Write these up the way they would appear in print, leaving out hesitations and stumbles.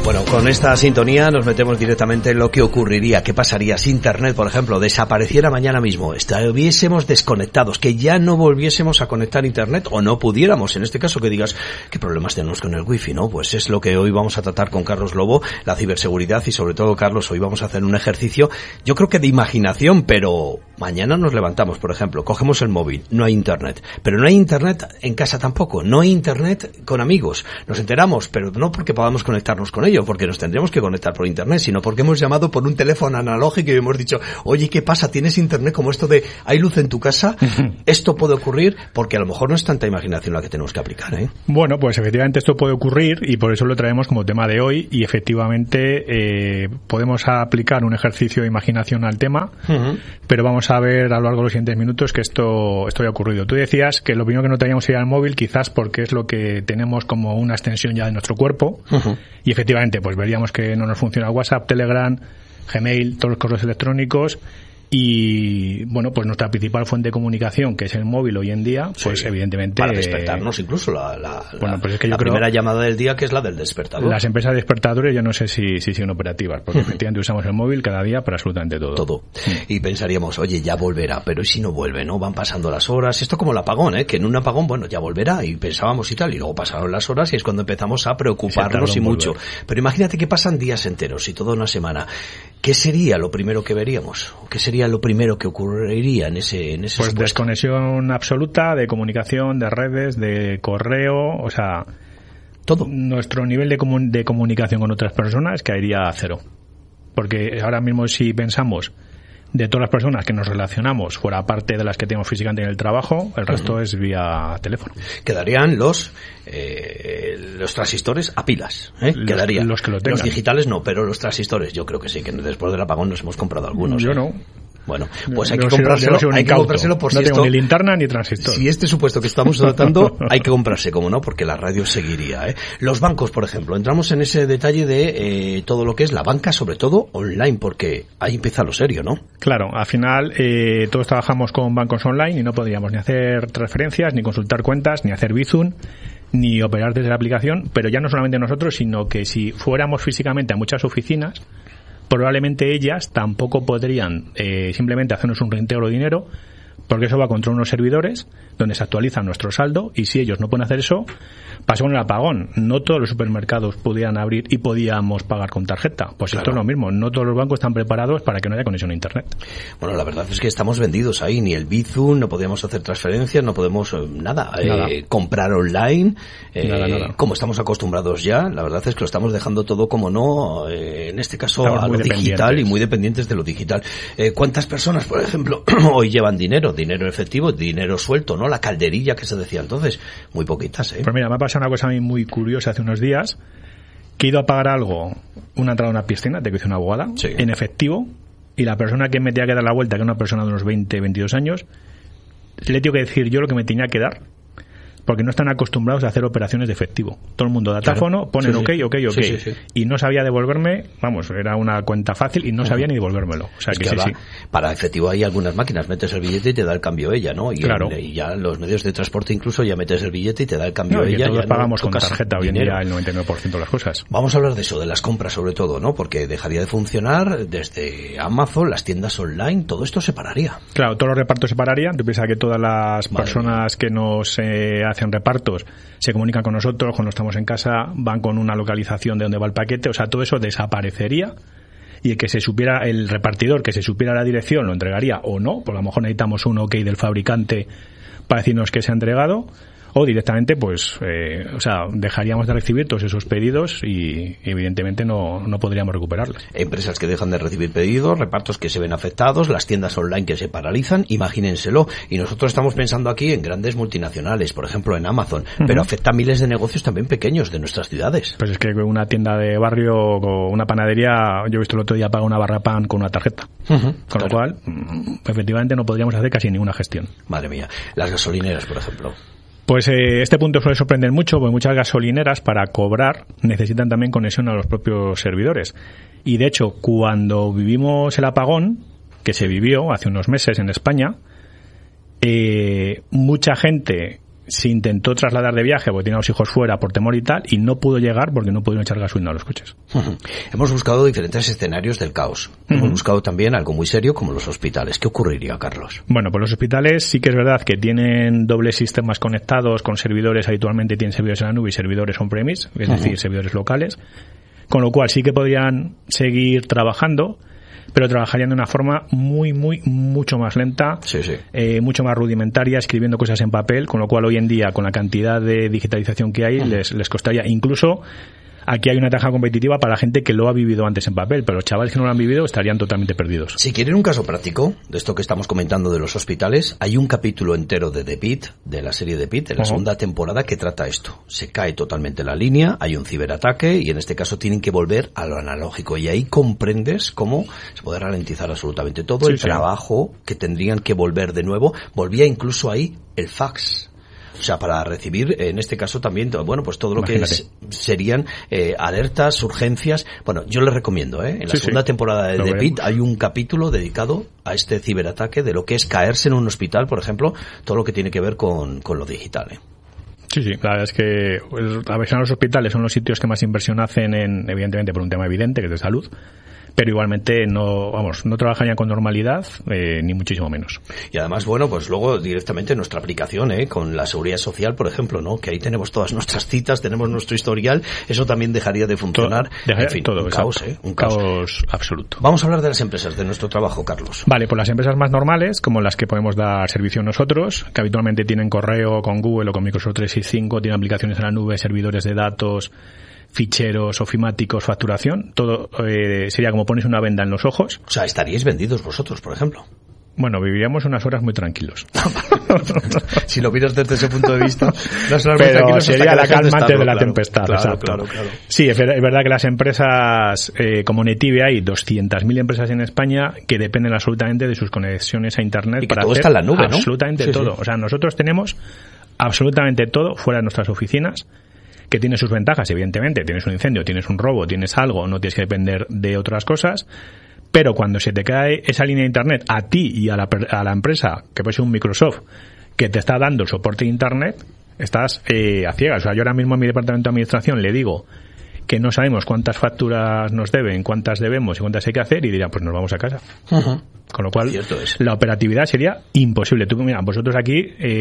Bueno, con esta sintonía nos metemos directamente en lo que ocurriría, qué pasaría si Internet, por ejemplo, desapareciera mañana mismo, estuviésemos desconectados, que ya no volviésemos a conectar Internet o no pudiéramos. En este caso que digas, ¿qué problemas tenemos con el wifi? ¿No? Pues es lo que hoy vamos a tratar con Carlos Lobo, la ciberseguridad, y sobre todo, Carlos, hoy vamos a hacer un ejercicio, yo creo que de imaginación, pero mañana nos levantamos, por ejemplo, cogemos el móvil, no hay Internet, pero no hay Internet en casa tampoco, no hay Internet con amigos, nos enteramos, pero no porque podamos conectarnos con ellos, porque nos tendríamos que conectar por Internet, sino porque hemos llamado por un teléfono analógico y hemos dicho, oye, ¿qué pasa? ¿Tienes Internet? Como esto de, ¿hay luz en tu casa? Esto puede ocurrir porque a lo mejor no es tanta imaginación la que tenemos que aplicar, ¿eh? Bueno, pues efectivamente esto puede ocurrir y por eso lo traemos como tema de hoy y efectivamente podemos aplicar un ejercicio de imaginación al tema, pero vamos a ver a lo largo de los siguientes minutos que esto ha ocurrido. Tú decías que lo primero que no teníamos sería el móvil, quizás porque es lo que tenemos como una extensión ya de nuestro cuerpo, y efectivamente pues veríamos que no nos funciona WhatsApp, Telegram, Gmail, todos los correos electrónicos, y bueno, pues nuestra principal fuente de comunicación, que es el móvil hoy en día, pues sí, evidentemente para despertarnos incluso bueno, pues es que yo la creo primera llamada del día, que es la del despertador. Las empresas despertadores yo no sé si siguen operativas, porque efectivamente usamos el móvil cada día para absolutamente todo. Y pensaríamos, oye, ya volverá, pero ¿y si no vuelve? ¿No? Van pasando las horas, esto como el apagón, que en un apagón, bueno, ya volverá, y pensábamos y tal, y luego pasaron las horas y es cuando empezamos a preocuparnos y mucho. Pero imagínate que pasan días enteros y toda una semana. ¿Qué sería lo primero que veríamos? ¿Qué sería lo primero que ocurriría en ese pues supuesto? Desconexión absoluta de comunicación, de redes, de correo, o sea, todo. Nuestro nivel de comunicación con otras personas caería a cero. Porque ahora mismo si pensamos de todas las personas que nos relacionamos, fuera parte de las que tenemos físicamente en el trabajo, el resto es vía teléfono. Quedarían los transistores a pilas, quedarían. Los que lo tengan. Los digitales no, pero los transistores yo creo que sí, que después del apagón nos hemos comprado algunos. Yo no. Bueno, pues hay que comprárselo por si no esto... tengo ni linterna ni transistor. Si este supuesto que estamos tratando, hay que comprarse, como no, porque la radio seguiría, Los bancos, por ejemplo, entramos en ese detalle de todo lo que es la banca, sobre todo online, porque ahí empieza lo serio, ¿no? Claro, al final todos trabajamos con bancos online y no podríamos ni hacer transferencias, ni consultar cuentas, ni hacer Bizum, ni operar desde la aplicación, pero ya no solamente nosotros, sino que si fuéramos físicamente a muchas oficinas, probablemente ellas tampoco podrían simplemente hacernos un reintegro de dinero, porque eso va contra unos servidores donde se actualiza nuestro saldo, y si ellos no pueden hacer eso, pasó con el apagón. No todos los supermercados podían abrir y podíamos pagar con tarjeta. Pues claro. Esto es lo mismo. No todos los bancos están preparados para que no haya conexión a Internet. Bueno, la verdad es que estamos vendidos ahí. Ni el Bizum, no podemos hacer transferencias, no podemos nada. Comprar online. Nada. Como estamos acostumbrados ya, la verdad es que lo estamos dejando todo como no, en este caso estamos a lo digital y muy dependientes de lo digital. ¿Cuántas personas, por ejemplo, hoy llevan dinero efectivo, dinero suelto, ¿no? La calderilla que se decía entonces, muy poquitas, Pues mira, me ha pasado una cosa a mí muy curiosa hace unos días, que he ido a pagar algo, una entrada a una piscina, te hice una abogada, sí, en efectivo, y la persona que me tenía que dar la vuelta, que era una persona de unos 20, 22 años, le tengo que decir yo lo que me tenía que dar, porque no están acostumbrados a hacer operaciones de efectivo. Todo el mundo datáfono, ponen sí, ok. Sí. Y no sabía devolverme, vamos, era una cuenta fácil y no sabía ni devolvérmelo. O sea es que sí. Para efectivo hay algunas máquinas, metes el billete y te da el cambio ella, ¿no? Y, claro. Y ya los medios de transporte incluso ya metes el billete y te da el cambio ella. Todos ya pagamos con tarjeta hoy en día el 99% de las cosas. Vamos a hablar de eso, de las compras sobre todo, ¿no? Porque dejaría de funcionar desde Amazon, las tiendas online, todo esto se pararía. Claro, todos los repartos se pararían. Tú piensas que todas las personas que nos hacen repartos se comunican con nosotros cuando estamos en casa, van con una localización de dónde va el paquete, o sea, todo eso desaparecería, y el que se supiera, el repartidor que se supiera la dirección lo entregaría o no, porque a lo mejor necesitamos un ok del fabricante para decirnos que se ha entregado, o directamente pues dejaríamos de recibir todos esos pedidos y evidentemente no podríamos recuperarlos. Empresas que dejan de recibir pedidos, repartos que se ven afectados, las tiendas online que se paralizan, imagínenselo. Y nosotros estamos pensando aquí en grandes multinacionales, por ejemplo en Amazon, pero afecta a miles de negocios también pequeños de nuestras ciudades. Pues es que una tienda de barrio o una panadería, yo he visto el otro día pagar una barra pan con una tarjeta, con lo cual efectivamente no podríamos hacer casi ninguna gestión. Madre mía, las gasolineras, por ejemplo. Pues este punto suele sorprender mucho, porque muchas gasolineras para cobrar necesitan también conexión a los propios servidores. Y de hecho, cuando vivimos el apagón, que se vivió hace unos meses en España, mucha gente se intentó trasladar de viaje porque tenía los hijos fuera por temor y tal, y no pudo llegar porque no pudieron echar gasolina a los coches. Hemos buscado diferentes escenarios del caos. Hemos buscado también algo muy serio como los hospitales. ¿Qué ocurriría, Carlos? Bueno, pues los hospitales sí que es verdad que tienen dobles sistemas conectados con servidores, habitualmente tienen servidores en la nube y servidores on-premise, es decir, servidores locales, con lo cual sí que podrían seguir trabajando, pero trabajarían de una forma mucho más lenta, mucho más rudimentaria, escribiendo cosas en papel, con lo cual hoy en día, con la cantidad de digitalización que hay, les costaría. Incluso aquí hay una ventaja competitiva para la gente que lo ha vivido antes en papel, pero los chavales que no lo han vivido estarían totalmente perdidos. Si quieren un caso práctico de esto que estamos comentando de los hospitales, hay un capítulo entero de The Pitt, de la serie The Pitt, de la segunda temporada, que trata esto. Se cae totalmente la línea, hay un ciberataque y en este caso tienen que volver a lo analógico, y ahí comprendes cómo se puede ralentizar absolutamente todo el trabajo que tendrían que volver de nuevo. Volvía incluso ahí el fax. O sea, para recibir, en este caso también, bueno, pues todo lo que serían alertas, urgencias. Bueno, yo les recomiendo, en la segunda temporada de The Pitt hay un capítulo dedicado a este ciberataque, de lo que es caerse en un hospital, por ejemplo, todo lo que tiene que ver con lo digital, Sí, la verdad es que a veces los hospitales son los sitios que más inversión hacen evidentemente por un tema evidente, que es de salud, pero igualmente no trabajarían con normalidad, ni muchísimo menos. Y además, bueno, pues luego directamente nuestra aplicación, con la seguridad social, por ejemplo, ¿no? Que ahí tenemos todas nuestras citas, tenemos nuestro historial, eso también dejaría de funcionar. En fin, todo, un caos, un caos absoluto. Vamos a hablar de las empresas, de nuestro trabajo, Carlos. Vale, pues las empresas más normales, como las que podemos dar servicio nosotros, que habitualmente tienen correo con Google o con Microsoft 365, tienen aplicaciones en la nube, servidores de datos, ficheros, ofimáticos, facturación, todo sería como pones una venda en los ojos. O sea, estaríais vendidos vosotros, por ejemplo. Bueno, viviríamos unas horas muy tranquilos. Si lo miras desde ese punto de vista, pero sería la calma antes de la tempestad. Claro. Sí, es verdad que las empresas, como Netive, hay 200.000 empresas en España que dependen absolutamente de sus conexiones a Internet y para todo está en la nube, ¿no? Absolutamente todo. O sea, nosotros tenemos absolutamente todo fuera de nuestras oficinas, que tiene sus ventajas, evidentemente. Tienes un incendio, tienes un robo, tienes algo, no tienes que depender de otras cosas, pero cuando se te cae esa línea de Internet a ti y a la empresa, que puede ser un Microsoft, que te está dando el soporte de Internet, estás a ciegas. O sea, yo ahora mismo a mi departamento de administración le digo que no sabemos cuántas facturas nos deben, cuántas debemos y cuántas hay que hacer, y dirán, pues nos vamos a casa. Con lo cual, la operatividad sería imposible. Tú, mira, vosotros aquí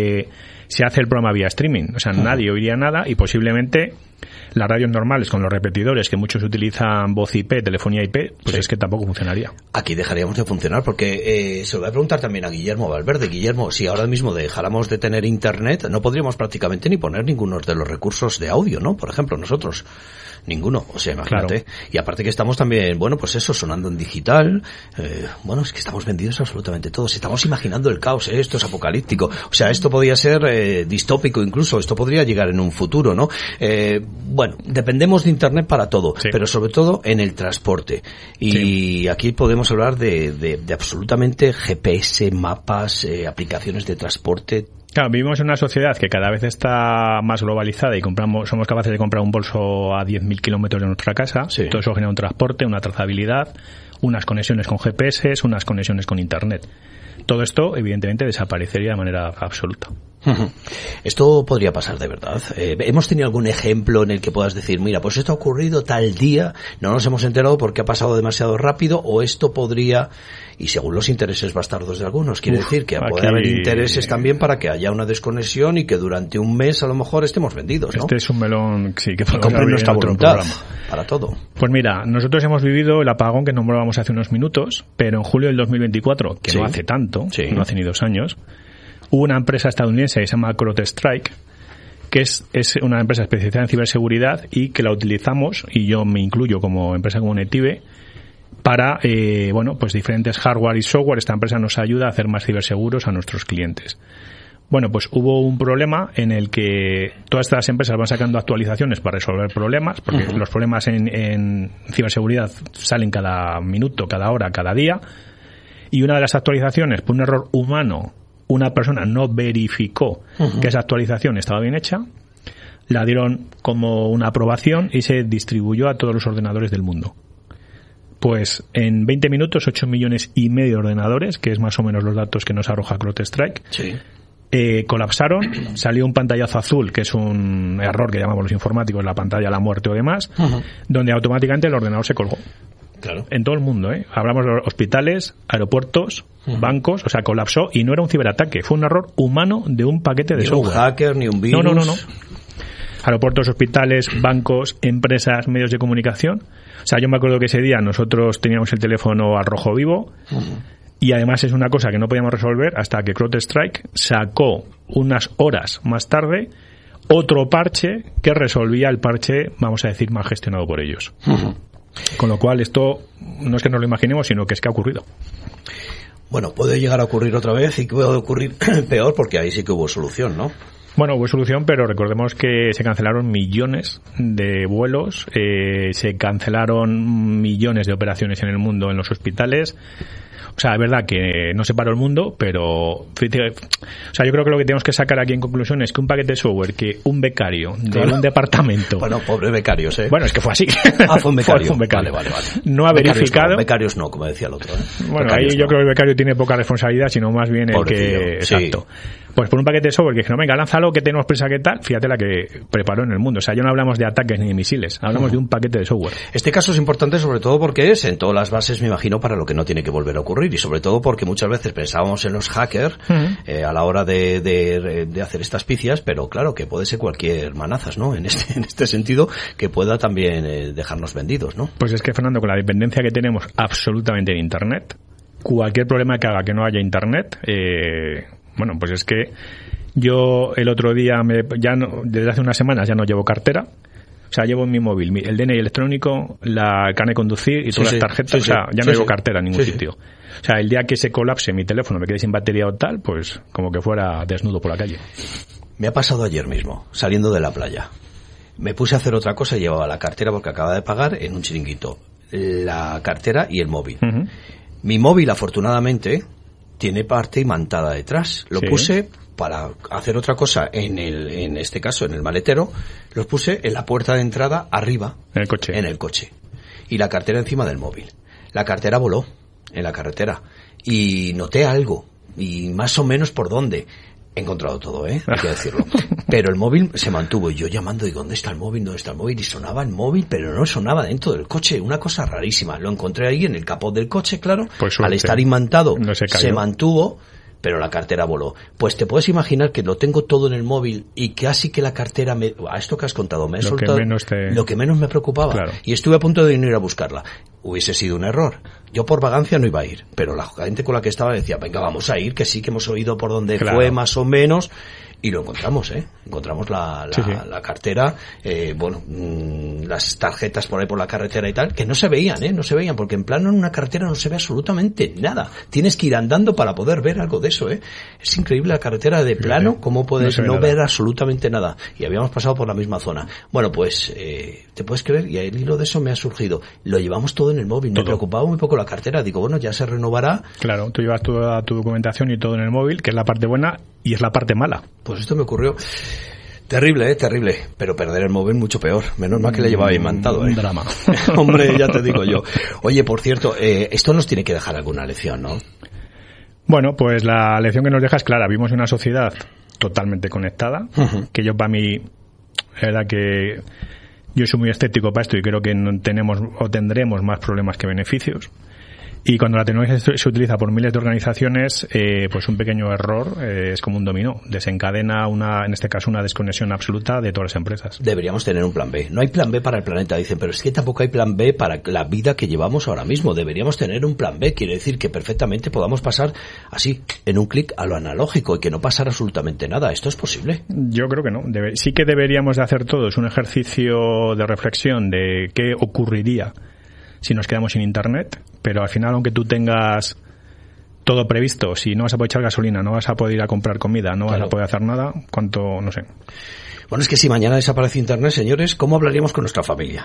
se hace el programa vía streaming, o sea, nadie oiría nada, y posiblemente las radios normales con los repetidores, que muchos utilizan voz IP, telefonía IP, pues es que tampoco funcionaría. Aquí dejaríamos de funcionar, porque se lo voy a preguntar también a Guillermo Valverde. Guillermo, si ahora mismo dejáramos de tener Internet, no podríamos prácticamente ni poner ninguno de los recursos de audio, ¿no? Por ejemplo, nosotros. Ninguno, o sea, imagínate. Claro. Y aparte que estamos también, bueno, pues eso, sonando en digital, bueno, es que estamos vendidos absolutamente todos. Estamos imaginando el caos, esto es apocalíptico. O sea, esto podría ser distópico incluso, esto podría llegar en un futuro, ¿no? Bueno, dependemos de Internet para todo, pero sobre todo en el transporte. Y aquí podemos hablar de absolutamente GPS, mapas, aplicaciones de transporte. Claro, vivimos en una sociedad que cada vez está más globalizada y somos capaces de comprar un bolso a 10.000 kilómetros de nuestra casa. Todo eso genera un transporte, una trazabilidad, unas conexiones con GPS, unas conexiones con Internet. Todo esto, evidentemente, desaparecería de manera absoluta. Esto podría pasar de verdad. ¿Hemos tenido algún ejemplo en el que puedas decir, mira, pues esto ha ocurrido tal día, no nos hemos enterado porque ha pasado demasiado rápido, o esto podría, y según los intereses bastardos de algunos, quiere decir que puede haber intereses también para que haya una desconexión y que durante un mes a lo mejor estemos vendidos, ¿no? Este es un melón, sí, que podemos abrir nuestra voluntad para todo. Pues mira, nosotros hemos vivido el apagón que nombrábamos hace unos minutos, pero en julio del 2024, que no hace tanto, no hace ni 2 años, hubo una empresa estadounidense que se llama CrowdStrike, que es una empresa especializada en ciberseguridad y que la utilizamos, y yo me incluyo como empresa como Netive, para pues diferentes hardware y software. Esta empresa nos ayuda a hacer más ciberseguros a nuestros clientes. Bueno, pues hubo un problema en el que todas estas empresas van sacando actualizaciones para resolver problemas, porque los problemas en ciberseguridad salen cada minuto, cada hora, cada día, y una de las actualizaciones, por un error humano, una persona no verificó que esa actualización estaba bien hecha, la dieron como una aprobación y se distribuyó a todos los ordenadores del mundo. Pues en 20 minutos, 8,5 millones de ordenadores, que es más o menos los datos que nos arroja CrowdStrike, colapsaron, salió un pantallazo azul, que es un error que llamamos los informáticos, la pantalla la muerte o demás, donde automáticamente el ordenador se colgó. Claro. En todo el mundo, ¿eh? Hablamos de hospitales, aeropuertos, bancos, o sea, colapsó y no era un ciberataque, fue un error humano de un paquete de software. Ni un hacker, ni un virus. No. Aeropuertos, hospitales, bancos, empresas, medios de comunicación. O sea, yo me acuerdo que ese día nosotros teníamos el teléfono al rojo vivo. Y además es una cosa que no podíamos resolver hasta que CrowdStrike sacó unas horas más tarde otro parche que resolvía el parche, vamos a decir, más gestionado por ellos. Con lo cual esto no es que nos lo imaginemos, sino que es que ha ocurrido. Bueno, puede llegar a ocurrir otra vez y puede ocurrir peor porque ahí sí que hubo solución, ¿no? Bueno, hubo solución, pero recordemos que se cancelaron millones de vuelos, se cancelaron millones de operaciones en el mundo en los hospitales. O sea, es verdad que no se paró el mundo, pero o sea, yo creo que lo que tenemos que sacar aquí en conclusión es que un paquete de software, que un becario de un departamento... Bueno, pobres becarios, ¿eh? Bueno, es que fue así. Fue un becario. Fue un becario. Vale. No ha verificado... Becarios no, como decía el otro, ¿eh? Bueno, becarios ahí yo creo que el becario tiene poca responsabilidad, sino más bien pobrecillo, el que... Exacto. Pues por un paquete de software que dijeron, venga, lánzalo, que tenemos prisa, que tal, fíjate la que preparó en el mundo. O sea, yo no hablamos de ataques ni de misiles, hablamos de un paquete de software. Este caso es importante sobre todo porque es en todas las bases, me imagino, para lo que no tiene que volver a ocurrir, y sobre todo porque muchas veces pensábamos en los hackers a la hora de hacer estas picias, pero claro que puede ser cualquier manazas, ¿no? En este sentido, que pueda también dejarnos vendidos, ¿no? Pues es que, Fernando, con la dependencia que tenemos absolutamente de Internet, cualquier problema que haga que no haya Internet, bueno, pues es que yo el otro día, desde hace unas semanas ya no llevo cartera. O sea, llevo en mi móvil el DNI electrónico, la carnet de conducir y todas las tarjetas. O sea, ya no llevo cartera en ningún sitio. O sea, el día que se colapse mi teléfono, me quede sin batería o tal, pues como que fuera desnudo por la calle. Me ha pasado ayer mismo, saliendo de la playa. Me puse a hacer otra cosa y llevaba la cartera porque acababa de pagar en un chiringuito. La cartera y el móvil. Mi móvil, afortunadamente, tiene parte imantada detrás. Lo puse para hacer otra cosa en este caso en el maletero, los puse en la puerta de entrada arriba en el coche y la cartera encima del móvil. La cartera voló en la carretera y noté algo y más o menos por dónde. He encontrado todo, hay que decirlo. Pero el móvil se mantuvo y yo llamando, digo, ¿dónde está el móvil? ¿Dónde está el móvil? Y sonaba el móvil, pero no sonaba dentro del coche. Una cosa rarísima. Lo encontré ahí en el capó del coche, claro. Pues al estar imantado, no se mantuvo, pero la cartera voló. Pues te puedes imaginar que lo tengo todo en el móvil y casi que la cartera a esto que has contado me he soltado lo que menos me preocupaba. Claro. Y estuve a punto de ir a buscarla. Hubiese sido un error. Yo por vagancia no iba a ir, pero la gente con la que estaba decía, venga, vamos a ir, que sí que hemos oído por dónde fue más o menos. Y lo encontramos, encontramos la cartera, las tarjetas por ahí por la carretera y tal, que no se veían, porque en plano en una carretera no se ve absolutamente nada. Tienes que ir andando para poder ver algo de eso, Es increíble la carretera de plano, cómo puedes no ver absolutamente nada. Y habíamos pasado por la misma zona. Bueno, pues, te puedes creer, y el hilo de eso me ha surgido. Lo llevamos todo en el móvil, me preocupaba muy poco la cartera. Digo, bueno, ya se renovará. Claro, tú llevas toda tu documentación y todo en el móvil, que es la parte buena y es la parte mala. Pues esto me ocurrió. Terrible, terrible. Pero perder el móvil mucho peor. Menos mal que le llevaba imantado, Un drama. Hombre, ya te digo yo. Oye, por cierto, esto nos tiene que dejar alguna lección, ¿no? Bueno, pues la lección que nos deja es clara. Vivimos en una sociedad totalmente conectada, que yo para mí, la verdad que yo soy muy escéptico para esto y creo que tenemos o tendremos más problemas que beneficios. Y cuando la tecnología se utiliza por miles de organizaciones, pues un pequeño error es como un dominó. Desencadena en este caso, una desconexión absoluta de todas las empresas. Deberíamos tener un plan B. No hay plan B para el planeta, dicen, pero es que tampoco hay plan B para la vida que llevamos ahora mismo. Deberíamos tener un plan B. Quiere decir que perfectamente podamos pasar así, en un clic, a lo analógico y que no pasara absolutamente nada. ¿Esto es posible? Yo creo que no. Sí que deberíamos de hacer todos un ejercicio de reflexión de qué ocurriría si nos quedamos sin Internet, pero al final, aunque tú tengas todo previsto, si no vas a poder echar gasolina, no vas a poder ir a comprar comida, no vas a poder hacer nada, no sé. Bueno, es que si mañana desaparece Internet, señores, ¿cómo hablaríamos con nuestra familia?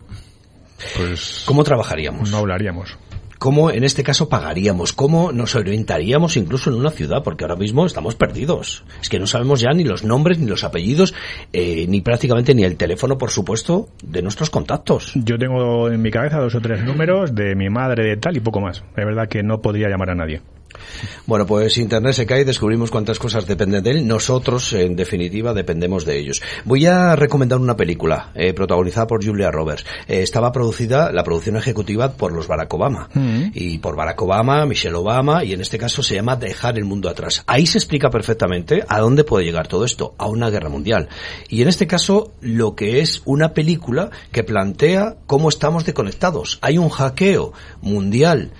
Pues ¿cómo trabajaríamos? No hablaríamos. ¿Cómo, en este caso, pagaríamos? ¿Cómo nos orientaríamos incluso en una ciudad? Porque ahora mismo estamos perdidos. Es que no sabemos ya ni los nombres, ni los apellidos, ni prácticamente ni el teléfono, por supuesto, de nuestros contactos. Yo tengo en mi cabeza 2 o 3 números de mi madre, de tal, y poco más. Es verdad que no podría llamar a nadie. Bueno, pues Internet se cae y descubrimos cuántas cosas dependen de él. Nosotros, en definitiva, dependemos de ellos. Voy a recomendar una película protagonizada por Julia Roberts. Estaba producida, la producción ejecutiva, por los Barack Obama. Y por Barack Obama, Michelle Obama, y en este caso se llama Dejar el mundo atrás. Ahí se explica perfectamente a dónde puede llegar todo esto, a una guerra mundial. Y en este caso, lo que es una película que plantea cómo estamos desconectados. Hay un hackeo mundial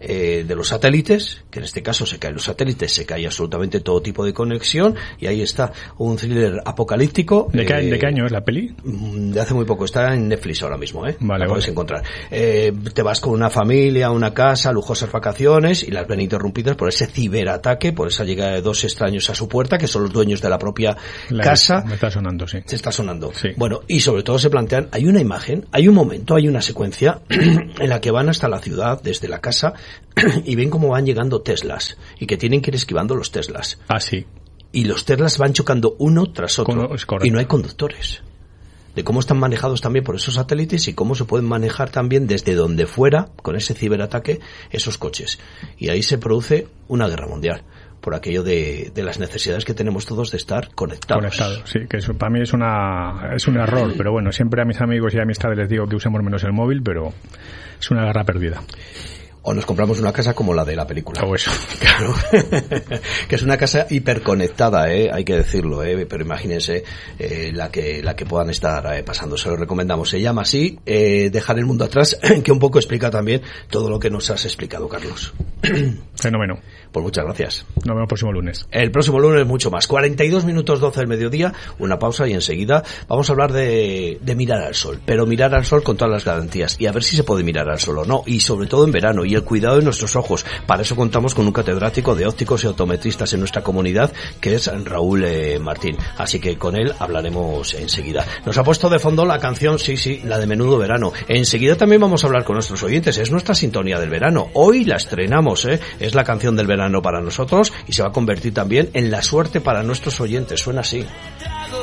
de los satélites, que en este caso se caen los satélites, se cae absolutamente todo tipo de conexión, y ahí está un thriller apocalíptico. ¿De qué año es la peli? De hace muy poco, está en Netflix ahora mismo, Vale, la puedes encontrar. Te vas con una familia a una casa, lujosas vacaciones, y las ven interrumpidas por ese ciberataque, por esa llegada de dos extraños a su puerta, que son los dueños de la propia casa. Me está sonando, sí. Se está sonando. Sí. Bueno, y sobre todo se plantean, hay una imagen, hay un momento, hay una secuencia en la que van hasta la ciudad, desde la casa, y ven cómo van llegando Teslas y que tienen que ir esquivando los Teslas. Ah, sí. Y los Teslas van chocando uno tras otro y no hay conductores. De cómo están manejados también por esos satélites y cómo se pueden manejar también desde donde fuera, con ese ciberataque, esos coches. Y ahí se produce una guerra mundial, por aquello de las necesidades que tenemos todos de estar conectados. Sí, que eso para mí es un error, pero bueno, siempre a mis amigos y amistades les digo que usemos menos el móvil, pero es una guerra perdida. O nos compramos una casa como la de la película. O eso. Claro. Que es una casa hiperconectada, hay que decirlo, pero imagínense la que puedan estar pasando. Se lo recomendamos. Se llama así, Dejar el mundo atrás, que un poco explica también todo lo que nos has explicado, Carlos. Fenómeno. Pues muchas gracias. Nos vemos el próximo lunes. El próximo lunes mucho más. 42 minutos 12 del mediodía, una pausa y enseguida vamos a hablar de mirar al sol. Pero mirar al sol con todas las garantías. Y a ver si se puede mirar al sol o no. Y sobre todo en verano. Y el cuidado de nuestros ojos. Para eso contamos con un catedrático de ópticos y optometristas en nuestra comunidad, que es Raúl Martín. Así que con él hablaremos enseguida. Nos ha puesto de fondo la canción, sí, la de Menudo Verano. Enseguida también vamos a hablar con nuestros oyentes. Es nuestra sintonía del verano. Hoy la estrenamos, es la canción del verano para nosotros y se va a convertir también en la suerte para nuestros oyentes. Suena así.